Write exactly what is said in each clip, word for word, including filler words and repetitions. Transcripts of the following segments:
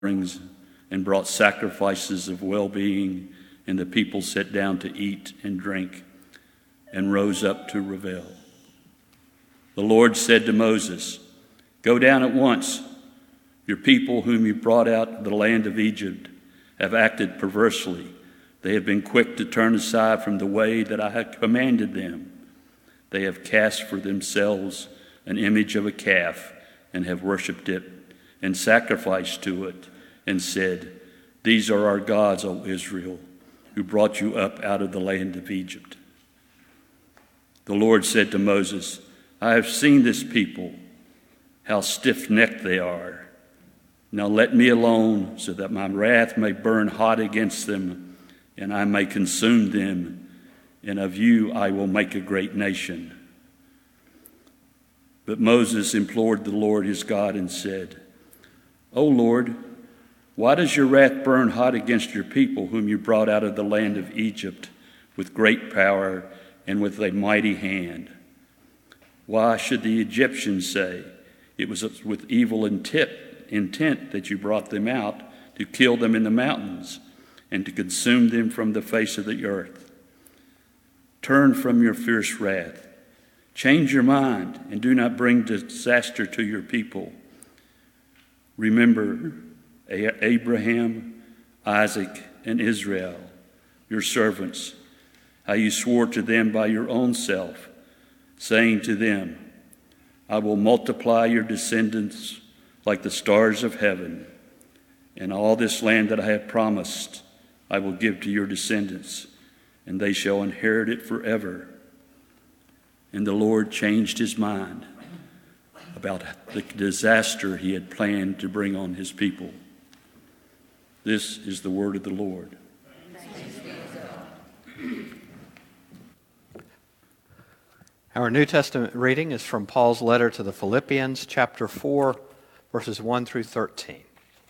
and brought sacrifices of well-being, and the people sat down to eat and drink and rose up to revel. The Lord said to Moses, "Go down at once. Your people whom you brought out of the land of Egypt have acted perversely. They have been quick to turn aside from the way that I had commanded them. They have cast for themselves an image of a calf and have worshipped it and sacrificed to it and said, 'These are our gods, O Israel, who brought you up out of the land of Egypt.' The Lord said to Moses, 'I have seen this people, how stiff-necked they are. Now let me alone so that my wrath may burn hot against them and I may consume them, and of you I will make a great nation.' But Moses implored the Lord his God and said, 'O Lord, why does your wrath burn hot against your people whom you brought out of the land of Egypt with great power and with a mighty hand? Why should the Egyptians say, it was with evil intent, intent that you brought them out to kill them in the mountains and to consume them from the face of the earth? Turn from your fierce wrath. Change your mind and do not bring disaster to your people. Remember Abraham, Isaac, and Israel, your servants, how you swore to them by your own self, saying to them, I will multiply your descendants like the stars of heaven, and all this land that I have promised I will give to your descendants, and they shall inherit it forever.' And the Lord changed his mind about the disaster he had planned to bring on his people." This is the word of the Lord. Our New Testament reading is from Paul's letter to the Philippians, chapter four, verses one through thirteen.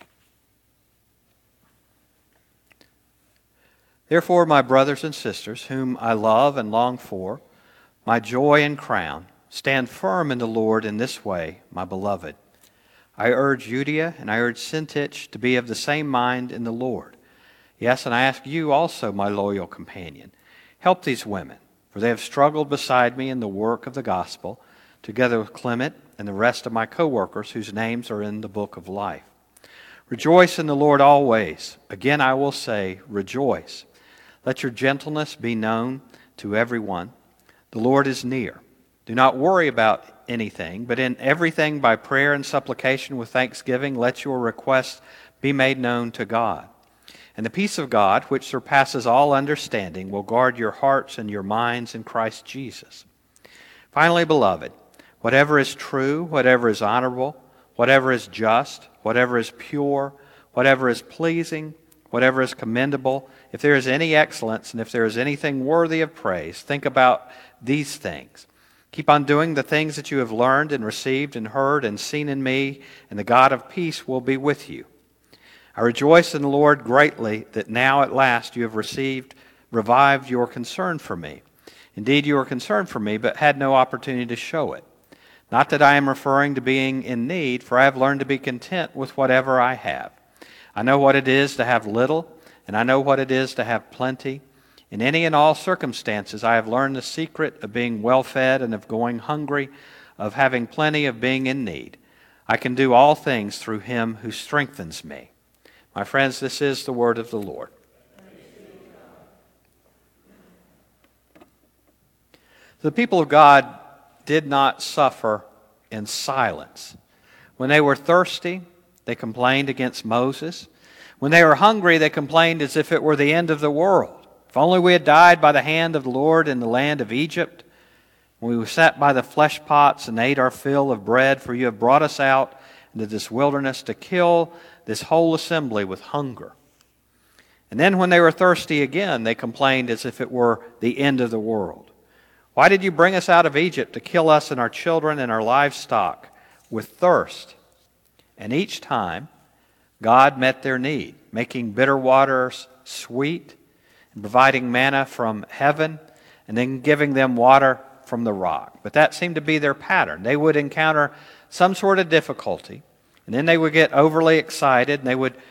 "Therefore, my brothers and sisters, whom I love and long for, my joy and crown, stand firm in the Lord in this way, my beloved. I urge Euodia and I urge Syntyche to be of the same mind in the Lord. Yes, and I ask you also, my loyal companion, help these women, for they have struggled beside me in the work of the gospel, together with Clement and the rest of my co-workers whose names are in the book of life. Rejoice in the Lord always. Again I will say, rejoice. Let your gentleness be known to everyone. The Lord is near. Do not worry about anything, but in everything by prayer and supplication with thanksgiving, let your requests be made known to God. And the peace of God, which surpasses all understanding, will guard your hearts and your minds in Christ Jesus. Finally, beloved, whatever is true, whatever is honorable, whatever is just, whatever is pure, whatever is pleasing, whatever is commendable, if there is any excellence and if there is anything worthy of praise, think about these things. Keep on doing the things that you have learned and received and heard and seen in me, and the God of peace will be with you. I rejoice in the Lord greatly that now at last you have received, revived your concern for me. Indeed, you were concerned for me, but had no opportunity to show it. Not that I am referring to being in need, for I have learned to be content with whatever I have. I know what it is to have little, and I know what it is to have plenty. In any and all circumstances, I have learned the secret of being well-fed and of going hungry, of having plenty, of being in need. I can do all things through him who strengthens me. My friends, this is the word of the Lord. The people of God did not suffer in silence. When they were thirsty, they complained against Moses. When they were hungry, they complained as if it were the end of the world. If only we had died by the hand of the Lord in the land of Egypt, when we sat by the flesh pots and ate our fill of bread, for you have brought us out into this wilderness to kill this whole assembly with hunger. And then when they were thirsty again, they complained as if it were the end of the world. Why did you bring us out of Egypt to kill us and our children and our livestock with thirst? And each time, God met their need, making bitter waters sweet, and providing manna from heaven, and then giving them water from the rock. But that seemed to be their pattern. They would encounter some sort of difficulty, And then they would get overly excited, and they would